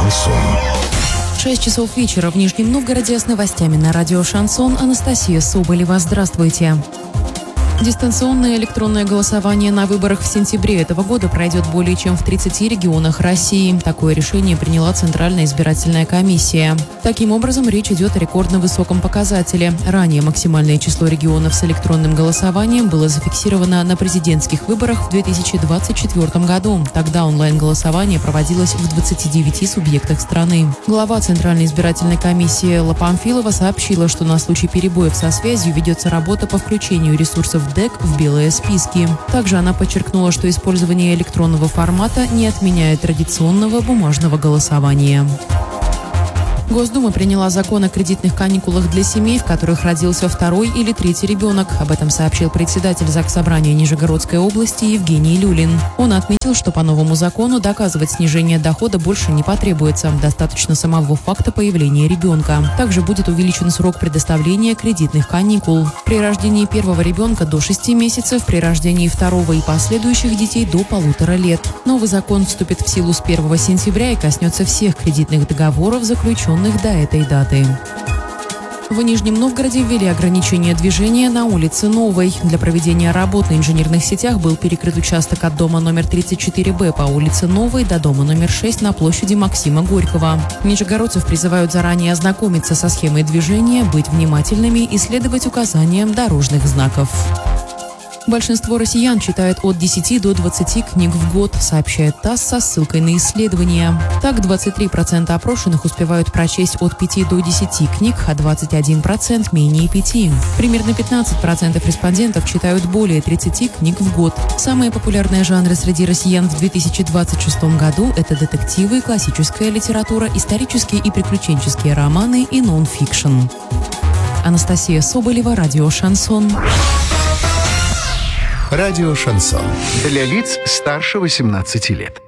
Шансон. 6 часов вечера в Нижнем Новгороде с новостями на радио «Шансон». Анастасия Соболева. Здравствуйте. Дистанционное электронное голосование на выборах в сентябре этого года пройдет более чем в 30 регионах России. Такое решение приняла Центральная избирательная комиссия. Таким образом, речь идет о рекордно высоком показателе. Ранее максимальное число регионов с электронным голосованием было зафиксировано на президентских выборах в 2024 году. Тогда онлайн-голосование проводилось в 29 субъектах страны. Глава Центральной избирательной комиссии Элла Памфилова сообщила, что на случай перебоев со связью ведется работа по включению ресурсов ДЭК в белые списки. Также она подчеркнула, что использование электронного формата не отменяет традиционного бумажного голосования. Госдума приняла закон о кредитных каникулах для семей, в которых родился второй или третий ребенок. Об этом сообщил председатель Заксобрания Нижегородской области Евгений Люлин. Он отметил, что по новому закону доказывать снижение дохода больше не потребуется. Достаточно самого факта появления ребенка. Также будет увеличен срок предоставления кредитных каникул. При рождении первого ребенка до 6 месяцев, при рождении второго и последующих детей до 1,5 лет. Новый закон вступит в силу с 1 сентября и коснется всех кредитных договоров, заключенных до этой даты. В Нижнем Новгороде ввели ограничение движения на улице Новой. Для проведения работ на инженерных сетях был перекрыт участок от дома номер 34Б по улице Новой до дома номер 6 на площади Максима Горького. Нижегородцев призывают заранее ознакомиться со схемой движения, быть внимательными и следовать указаниям дорожных знаков. Большинство россиян читает от 10 до 20 книг в год, сообщает ТАСС со ссылкой на исследования. Так, 23% опрошенных успевают прочесть от 5 до 10 книг, а 21% менее 5. Примерно 15% респондентов читают более 30 книг в год. Самые популярные жанры среди россиян в 2026 году – это детективы, классическая литература, исторические и приключенческие романы и нон-фикшн. Анастасия Соболева, радио «Шансон». Радио «Шансон». Для лиц старше 18 лет.